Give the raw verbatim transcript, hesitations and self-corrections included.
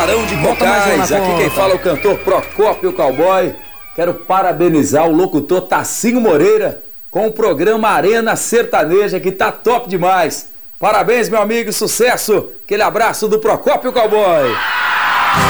Barão de Cocais. Aqui quem fala é o cantor Procópio Cowboy. Quero parabenizar o locutor Tacinho Moreira com o programa Arena Sertaneja, que tá top demais. Parabéns, meu amigo, sucesso. Aquele abraço do Procópio Cowboy.